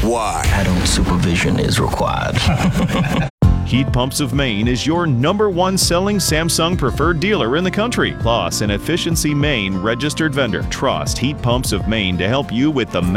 Why? Adult supervision is required. Heat Pumps of Maine is your #1 selling Samsung preferred dealer in the country, plus an Efficiency Maine registered vendor. Trust Heat Pumps of Maine to help you with the